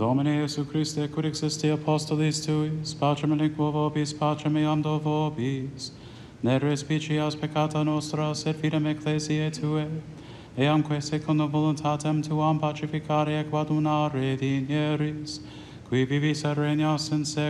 Domine Iesu Christe, cur existi apostolis tuis, pacem aliquo vobis, pacem eam do vobis, ne respicias peccata nostra, sed fidem ecclesiae Tue, eamque secundo voluntatem Tuam pacificare et quadunare dinieris, qui vivis et regnas in secula.